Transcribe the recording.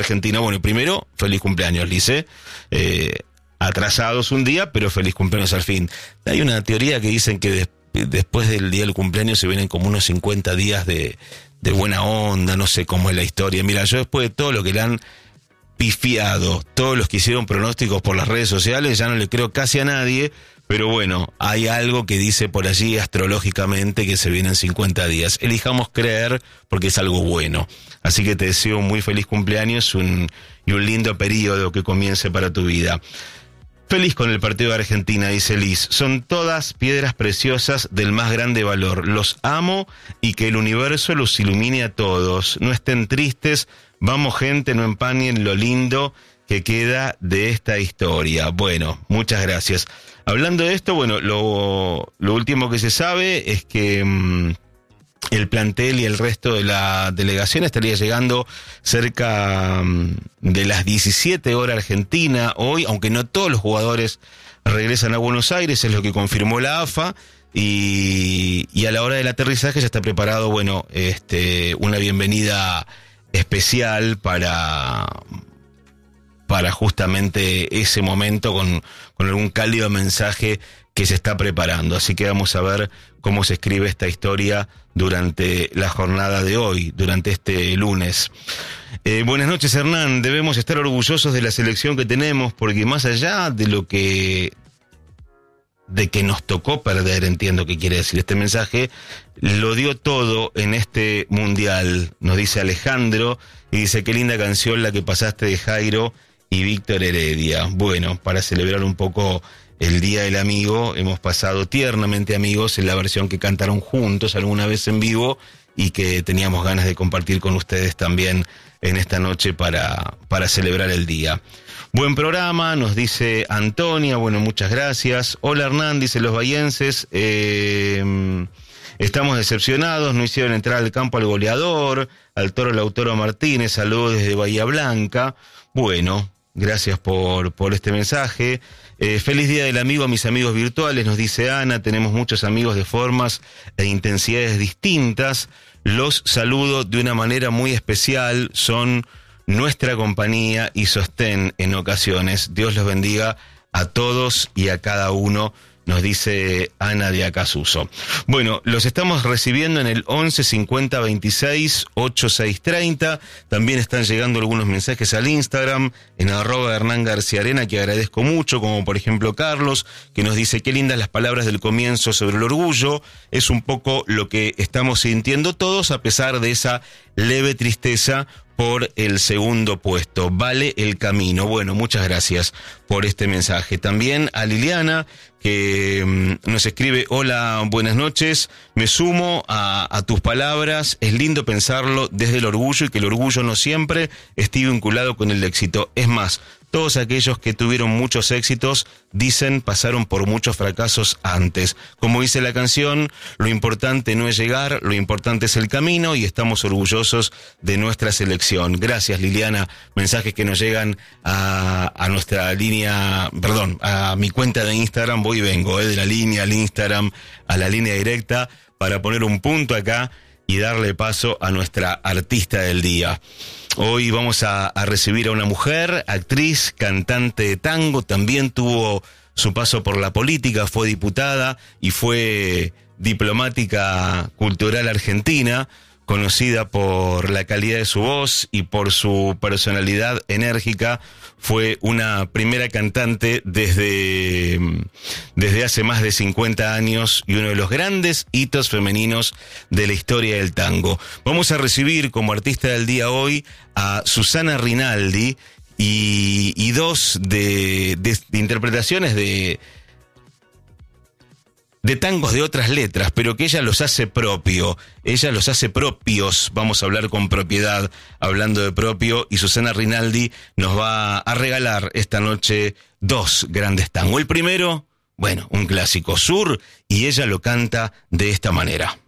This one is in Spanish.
Argentina. Bueno, primero, feliz cumpleaños, Lice. Atrasados un día, pero feliz cumpleaños al fin. Hay una teoría que dicen que después del día del cumpleaños se vienen como unos 50 días de buena onda, no sé cómo es la historia. Mira, yo después de todo lo que le han pifiado, todos los que hicieron pronósticos por las redes sociales, ya no le creo casi a nadie, pero bueno, hay algo que dice por allí astrológicamente que se vienen 50 días. Elijamos creer porque es algo bueno. Así que te deseo un muy feliz cumpleaños y un lindo periodo que comience para tu vida. Feliz con el partido de Argentina, dice Liz. Son todas piedras preciosas del más grande valor. Los amo y que el universo los ilumine a todos. No estén tristes. Vamos, gente, no empañen lo lindo que queda de esta historia. Bueno, muchas gracias. Hablando de esto, bueno, lo último que se sabe es que el plantel y el resto de la delegación estaría llegando cerca de las 17 horas Argentina hoy, aunque no todos los jugadores regresan a Buenos Aires, es lo que confirmó la AFA, y a la hora del aterrizaje ya está preparado, bueno, una bienvenida especial para justamente ese momento con algún cálido mensaje que se está preparando. Así que vamos a ver cómo se escribe esta historia durante la jornada de hoy, durante este lunes. Buenas noches, Hernán. Debemos estar orgullosos de la selección que tenemos, porque más allá de que nos tocó perder, entiendo que quiere decir este mensaje, lo dio todo en este mundial, nos dice Alejandro, y dice, qué linda canción la que pasaste de Jairo y Víctor Heredia. Bueno, para celebrar un poco el Día del Amigo, hemos pasado Tiernamente Amigos en la versión que cantaron juntos alguna vez en vivo y que teníamos ganas de compartir con ustedes también en esta noche para celebrar el día. Buen programa, nos dice Antonia, bueno, muchas gracias. Hola Hernán, dice los bahienses, estamos decepcionados, no hicieron entrar al campo al goleador, al Toro Lautaro Martínez, saludos desde Bahía Blanca. Bueno, gracias por este mensaje. Feliz Día del Amigo a mis amigos virtuales, nos dice Ana, tenemos muchos amigos de formas e intensidades distintas, los saludo de una manera muy especial, son nuestra compañía y sostén en ocasiones. Dios los bendiga a todos y a cada uno, nos dice Ana de Acasuso. Bueno, los estamos recibiendo en el 11 50 26 8630. También están llegando algunos mensajes al Instagram, en @Hernán García Arena, que agradezco mucho, como por ejemplo Carlos, que nos dice, qué lindas las palabras del comienzo sobre el orgullo. Es un poco lo que estamos sintiendo todos, a pesar de esa leve tristeza por el segundo puesto. Vale el camino. Bueno, muchas gracias por este mensaje. También a Liliana, que nos escribe, hola, buenas noches, me sumo a tus palabras, es lindo pensarlo desde el orgullo y que el orgullo no siempre esté vinculado con el éxito. Es más, todos aquellos que tuvieron muchos éxitos, dicen, pasaron por muchos fracasos antes. Como dice la canción, lo importante no es llegar, lo importante es el camino, y estamos orgullosos de nuestra selección. Gracias, Liliana. Mensajes que nos llegan a nuestra línea, perdón, a mi cuenta de Instagram, voy y vengo, de la línea al Instagram, a la línea directa, para poner un punto acá y darle paso a nuestra artista del día. Hoy vamos a recibir a una mujer, actriz, cantante de tango, también tuvo su paso por la política, fue diputada y fue diplomática cultural argentina, conocida por la calidad de su voz y por su personalidad enérgica. Fue una primera cantante desde hace más de 50 años y uno de los grandes hitos femeninos de la historia del tango. Vamos a recibir como artista del día hoy a Susana Rinaldi y dos de interpretaciones de tangos de otras letras, pero que ella los hace propios, vamos a hablar con propiedad, hablando de propio, y Susana Rinaldi nos va a regalar esta noche dos grandes tangos. El primero, bueno, un clásico, Sur, y ella lo canta de esta manera.